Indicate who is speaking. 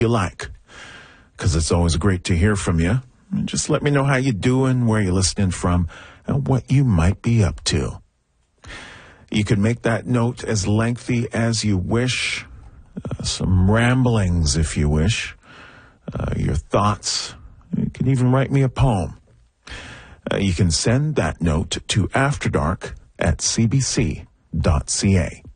Speaker 1: you like, because it's always great to hear from you. And just let me know how you doing, where you're listening from, and what you might be up to. You can make that note as lengthy as you wish, some ramblings if you wish, your thoughts. You can even write me a poem. You can send that note to afterdark@cbc.ca.